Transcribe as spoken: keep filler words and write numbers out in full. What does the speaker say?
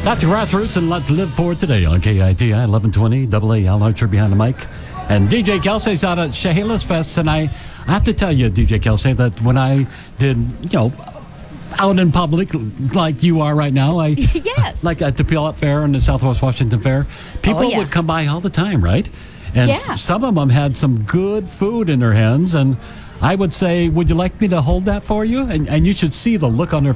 That's Grassroots and Let's Live For today on K I T I eleven twenty, double A, Al Archer behind the mic. And D J Kelsey's out at Chehalis Fest, and I, I have to tell you, D J Kelsey, that when I did, you know, out in public like you are right now, I yes. like at the Puyallup Fair and the Southwest Washington Fair, people oh, yeah. would come by all the time, right? And yeah. s- some of them had some good food in their hands, and I would say, would you like me to hold that for you? And, and you should see the look on their